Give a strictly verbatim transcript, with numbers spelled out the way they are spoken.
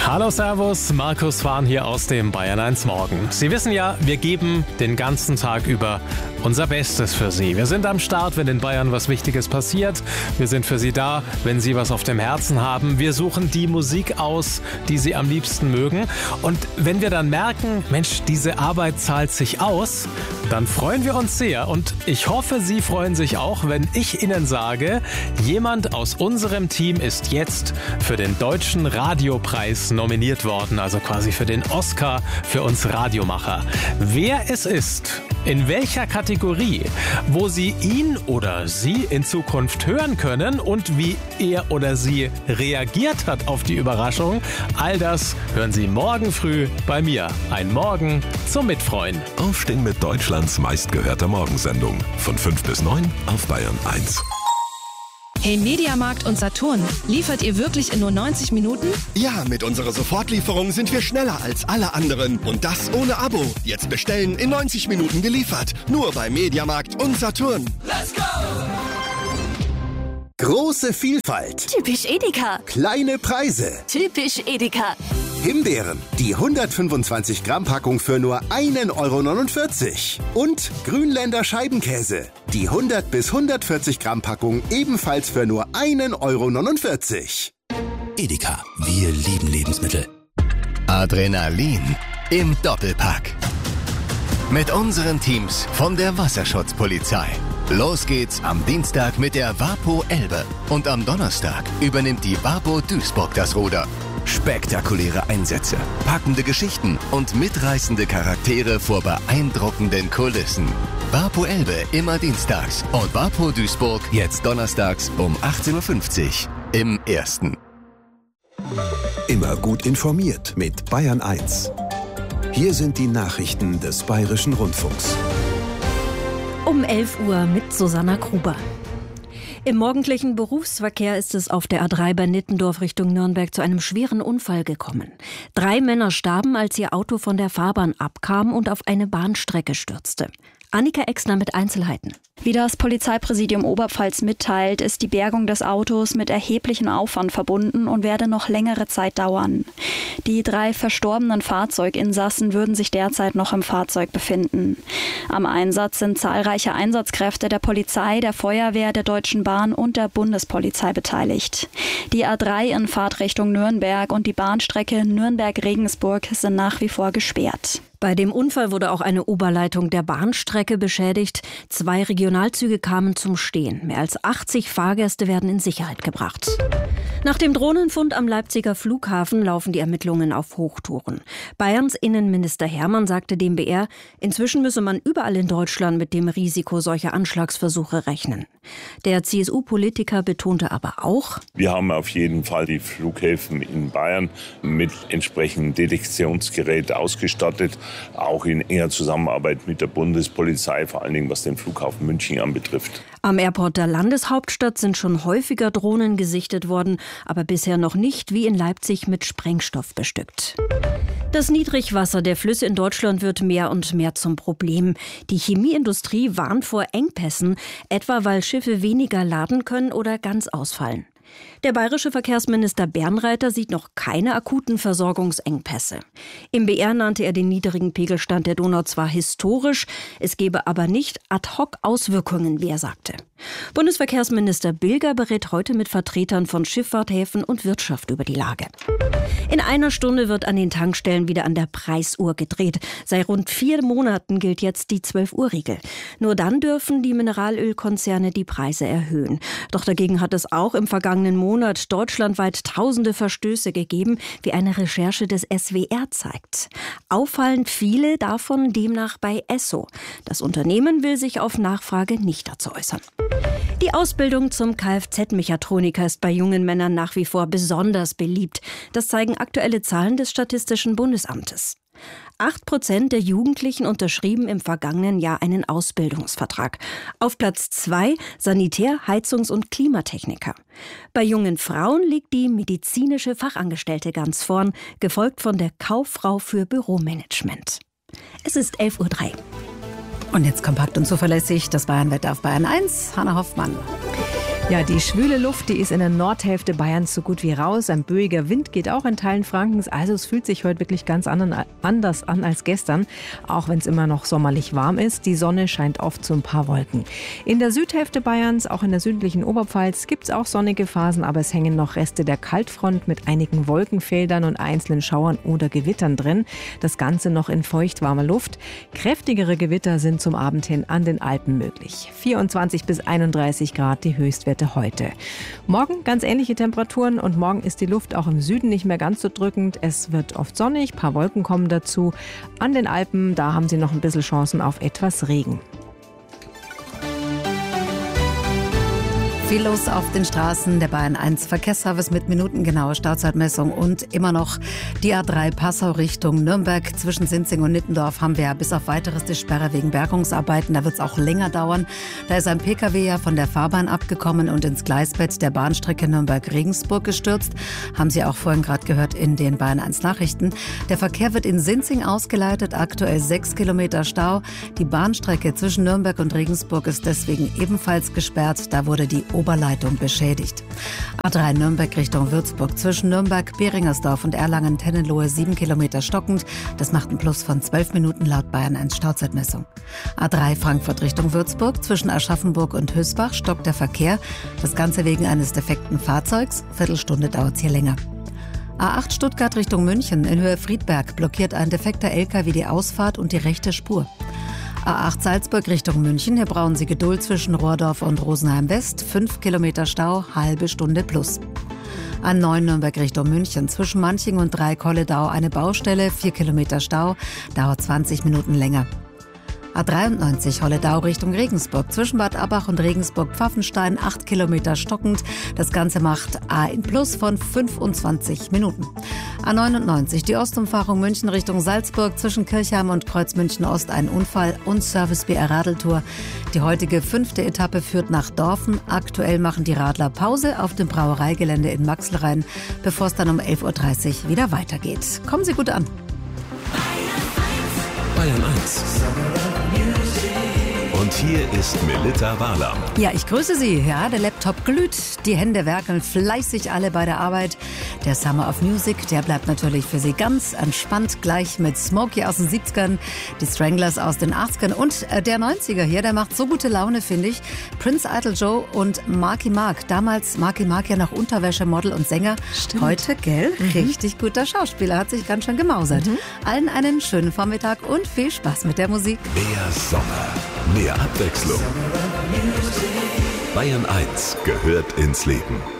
Hallo Servus, Markus Fahn hier aus dem Bayern eins Morgen. Sie wissen ja, wir geben den ganzen Tag über unser Bestes für Sie. Wir sind am Start, wenn in Bayern was Wichtiges passiert. Wir sind für Sie da, wenn Sie was auf dem Herzen haben. Wir suchen die Musik aus, die Sie am liebsten mögen. Und wenn wir dann merken, Mensch, diese Arbeit zahlt sich aus, dann freuen wir uns sehr. Und ich hoffe, Sie freuen sich auch, wenn ich Ihnen sage, jemand aus unserem Team ist jetzt für den Deutschen Radiopreis nominiert worden, also quasi für den Oscar für uns Radiomacher. Wer es ist, in welcher Kategorie, wo Sie ihn oder sie in Zukunft hören können und wie er oder sie reagiert hat auf die Überraschung, all das hören Sie morgen früh bei mir. Ein Morgen zum Mitfreuen. Aufstehen mit Deutschlands meistgehörter Morgensendung. Von fünf bis neun auf Bayern eins. Hey Mediamarkt und Saturn, liefert ihr wirklich in nur neunzig Minuten? Ja, mit unserer Sofortlieferung sind wir schneller als alle anderen. Und das ohne Abo. Jetzt bestellen, in neunzig Minuten geliefert. Nur bei Mediamarkt und Saturn. Let's go! Große Vielfalt. Typisch Edeka. Kleine Preise. Typisch Edeka. Himbeeren, die hundertfünfundzwanzig Gramm Packung für nur ein Euro neunundvierzig. Und Grünländer Scheibenkäse, die hundert bis hundertvierzig Gramm Packung ebenfalls für nur ein Euro neunundvierzig. Edeka, wir lieben Lebensmittel. Adrenalin im Doppelpack. Mit unseren Teams von der Wasserschutzpolizei. Los geht's am Dienstag mit der Vapo Elbe. Und am Donnerstag übernimmt die Vapo Duisburg das Ruder. Spektakuläre Einsätze, packende Geschichten und mitreißende Charaktere vor beeindruckenden Kulissen. Vapo Elbe immer dienstags und Vapo Duisburg jetzt donnerstags um achtzehn Uhr fünfzig im Ersten. Immer gut informiert mit Bayern eins. Hier sind die Nachrichten des Bayerischen Rundfunks. Um elf Uhr mit Susanna Gruber. Im morgendlichen Berufsverkehr ist es auf der A drei bei Nittendorf Richtung Nürnberg zu einem schweren Unfall gekommen. Drei Männer starben, als ihr Auto von der Fahrbahn abkam und auf eine Bahnstrecke stürzte. Annika Exner mit Einzelheiten. Wie das Polizeipräsidium Oberpfalz mitteilt, ist die Bergung des Autos mit erheblichem Aufwand verbunden und werde noch längere Zeit dauern. Die drei verstorbenen Fahrzeuginsassen würden sich derzeit noch im Fahrzeug befinden. Am Einsatz sind zahlreiche Einsatzkräfte der Polizei, der Feuerwehr, der Deutschen Bahn und der Bundespolizei beteiligt. Die A drei in Fahrtrichtung Nürnberg und die Bahnstrecke Nürnberg-Regensburg sind nach wie vor gesperrt. Bei dem Unfall wurde auch eine Oberleitung der Bahnstrecke beschädigt. Zwei Regionalzüge kamen zum Stehen. Mehr als achtzig Fahrgäste werden in Sicherheit gebracht. Nach dem Drohnenfund am Leipziger Flughafen laufen die Ermittlungen auf Hochtouren. Bayerns Innenminister Hermann sagte dem B R, inzwischen müsse man überall in Deutschland mit dem Risiko solcher Anschlagsversuche rechnen. Der C S U-Politiker betonte aber auch: Wir haben auf jeden Fall die Flughäfen in Bayern mit entsprechendem Detektionsgerät ausgestattet, auch in enger Zusammenarbeit mit der Bundespolizei, vor allen Dingen was den Flughafen München anbetrifft. Am Airport der Landeshauptstadt sind schon häufiger Drohnen gesichtet worden, aber bisher noch nicht wie in Leipzig mit Sprengstoff bestückt. Das Niedrigwasser der Flüsse in Deutschland wird mehr und mehr zum Problem. Die Chemieindustrie warnt vor Engpässen, etwa weil Schiffe weniger laden können oder ganz ausfallen. Der bayerische Verkehrsminister Bernreiter sieht noch keine akuten Versorgungsengpässe. Im B R nannte er den niedrigen Pegelstand der Donau zwar historisch, es gebe aber nicht ad hoc Auswirkungen, wie er sagte. Bundesverkehrsminister Bilger berät heute mit Vertretern von Schifffahrt, Häfen und Wirtschaft über die Lage. In einer Stunde wird an den Tankstellen wieder an der Preisuhr gedreht. Seit rund vier Monaten gilt jetzt die zwölf-Uhr-Regel. Nur dann dürfen die Mineralölkonzerne die Preise erhöhen. Doch dagegen hat es auch im vergangenen Monat deutschlandweit tausende Verstöße gegeben, wie eine Recherche des S W R zeigt. Auffallend viele davon demnach bei Esso. Das Unternehmen will sich auf Nachfrage nicht dazu äußern. Die Ausbildung zum Kfz-Mechatroniker ist bei jungen Männern nach wie vor besonders beliebt. Das zeigen aktuelle Zahlen des Statistischen Bundesamtes. Acht Prozent der Jugendlichen unterschrieben im vergangenen Jahr einen Ausbildungsvertrag. Auf Platz zwei Sanitär-, Heizungs- und Klimatechniker. Bei jungen Frauen liegt die medizinische Fachangestellte ganz vorn, gefolgt von der Kauffrau für Büromanagement. Es ist elf Uhr drei. Und jetzt kompakt und zuverlässig das Bayernwetter auf Bayern eins. Hanna Hoffmann. Ja, die schwüle Luft, die ist in der Nordhälfte Bayerns so gut wie raus. Ein böiger Wind geht auch in Teilen Frankens. Also es fühlt sich heute wirklich ganz anders an als gestern, auch wenn es immer noch sommerlich warm ist. Die Sonne scheint oft zu ein paar Wolken. In der Südhälfte Bayerns, auch in der südlichen Oberpfalz, gibt es auch sonnige Phasen, aber es hängen noch Reste der Kaltfront mit einigen Wolkenfeldern und einzelnen Schauern oder Gewittern drin. Das Ganze noch in feuchtwarmer Luft. Kräftigere Gewitter sind zum Abend hin an den Alpen möglich. vierundzwanzig bis einunddreißig Grad die Höchstwerte heute. Morgen ganz ähnliche Temperaturen und morgen ist die Luft auch im Süden nicht mehr ganz so drückend. Es wird oft sonnig, ein paar Wolken kommen dazu. An den Alpen, da haben Sie noch ein bisschen Chancen auf etwas Regen. Viel los auf den Straßen. Der Bayern eins Verkehrsservice mit minutengenauer Stauzeitmessung und immer noch die A drei Passau Richtung Nürnberg. Zwischen Sinzing und Nittendorf haben wir ja bis auf weiteres die Sperre wegen Bergungsarbeiten. Da wird es auch länger dauern. Da ist ein Pkw ja von der Fahrbahn abgekommen und ins Gleisbett der Bahnstrecke Nürnberg-Regensburg gestürzt. Haben Sie auch vorhin gerade gehört in den Bayern eins Nachrichten. Der Verkehr wird in Sinzing ausgeleitet. Aktuell sechs Kilometer Stau. Die Bahnstrecke zwischen Nürnberg und Regensburg ist deswegen ebenfalls gesperrt. Da wurde die Oberleitung beschädigt. A drei Nürnberg Richtung Würzburg zwischen Nürnberg, Beringersdorf und Erlangen-Tennenlohe sieben Kilometer stockend. Das macht ein Plus von zwölf Minuten laut Bayern eins Stauzeitmessung. A drei Frankfurt Richtung Würzburg zwischen Aschaffenburg und Hösbach stockt der Verkehr. Das Ganze wegen eines defekten Fahrzeugs. Viertelstunde dauert es hier länger. A acht Stuttgart Richtung München in Höhe Friedberg blockiert ein defekter L K W die Ausfahrt und die rechte Spur. A acht Salzburg Richtung München, hier brauchen Sie Geduld zwischen Rohrdorf und Rosenheim West. fünf Kilometer Stau, halbe Stunde plus. A neun Nürnberg Richtung München, zwischen Manching und Dreikolledau eine Baustelle, vier Kilometer Stau, dauert zwanzig Minuten länger. A dreiundneunzig Holledau Richtung Regensburg, zwischen Bad Abbach und Regensburg-Pfaffenstein, acht Kilometer stockend. Das Ganze macht ein Plus von fünfundzwanzig Minuten. A neunundneunzig die Ostumfahrung München Richtung Salzburg, zwischen Kirchheim und Kreuzmünchen-Ost ein Unfall und Service B R Radeltour. Die heutige fünfte Etappe führt nach Dorfen. Aktuell machen die Radler Pause auf dem Brauereigelände in Maxlrhein, bevor es dann um elf Uhr dreißig wieder weitergeht. Kommen Sie gut an. Bayern eins. Und hier ist Melitta Wahler. Ja, ich grüße Sie. Ja, der Laptop glüht, die Hände werkeln fleißig alle bei der Arbeit. Der Summer of Music, der bleibt natürlich für Sie ganz entspannt, gleich mit Smokey aus den siebzigern, die Stranglers aus den achtzigern und äh, der neunziger hier, der macht so gute Laune, finde ich. Prince Idol Joe und Marky Mark. Damals Marky Mark ja noch Unterwäschemodel und Sänger. Stimmt. Heute, gell, Mhm. richtig guter Schauspieler, hat sich ganz schön gemausert. Mhm. Allen einen schönen Vormittag und viel Spaß mit der Musik. Mehr Sommer, mehr Abwechslung. Bayern eins gehört ins Leben.